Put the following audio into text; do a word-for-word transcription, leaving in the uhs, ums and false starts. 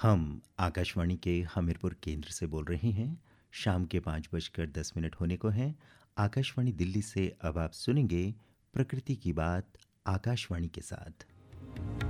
हम आकाशवाणी के हमीरपुर केंद्र से बोल रहे हैं। शाम के पाँच बजकर दस मिनट होने को हैं। आकाशवाणी दिल्ली से अब आप सुनेंगे प्रकृति की बात आकाशवाणी के साथ।